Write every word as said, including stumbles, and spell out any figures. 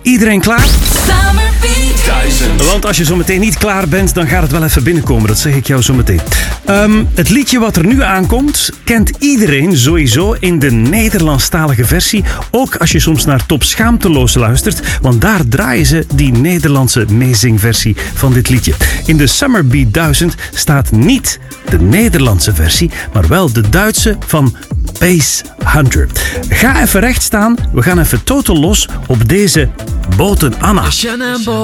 Iedereen klaar? Summerbeat duizend. Want als je zo meteen niet klaar bent, dan gaat het wel even binnenkomen. Dat zeg ik jou zo meteen. Um, het liedje wat er nu aankomt, kent iedereen sowieso in de Nederlandstalige versie. Ook als je soms naar Top Schaamteloos luistert. Want daar draaien ze die Nederlandse meezingversie van dit liedje. In de Summerbeat duizend staat niet de Nederlandse versie, maar wel de Duitse van Bass Hunter. Ga even recht staan. We gaan even totaal los op deze Boten Anna.